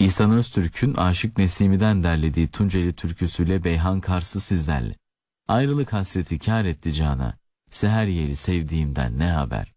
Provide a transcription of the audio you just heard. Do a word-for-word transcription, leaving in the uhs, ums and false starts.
İhsan Öztürk'ün Aşık Nesimi'den derlediği Tunceli türküsüyle Beyhan Kars'ı sizlerle. Ayrılık hasreti kâr etti cana, seher yeli sevdiğimden ne haber?